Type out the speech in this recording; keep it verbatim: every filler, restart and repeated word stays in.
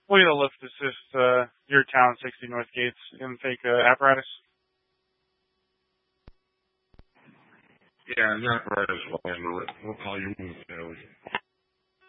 Will you lift assist uh, your town sixty North Gates intake uh, apparatus? Yeah, the apparatus will handle it. We'll call you momentarily.